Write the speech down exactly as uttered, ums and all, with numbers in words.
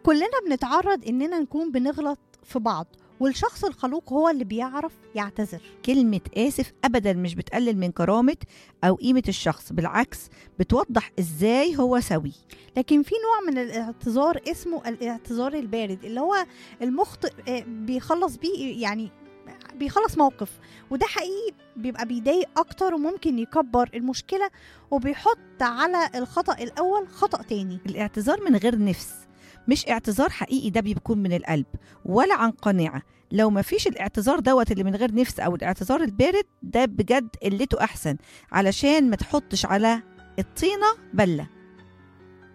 كلنا بنتعرض إننا نكون بنغلط في بعض، والشخص الخلوق هو اللي بيعرف يعتذر. كلمة آسف أبدا مش بتقلل من كرامة أو قيمة الشخص، بالعكس بتوضح إزاي هو سوي. لكن في نوع من الاعتذار اسمه الاعتذار البارد، اللي هو المخطئ بيخلص بيه، يعني بيخلص موقف، وده حقيقي بيبقى بيضايق أكتر وممكن يكبر المشكلة وبيحط على الخطأ الأول خطأ تاني. الاعتذار من غير نفس مش اعتذار حقيقي، ده بيكون من القلب ولا عن قناعة. لو ما فيش الاعتذار دوت اللي من غير نفس أو الاعتذار البارد، ده بجد قلته أحسن، علشان ما تحطش على الطينة بلة.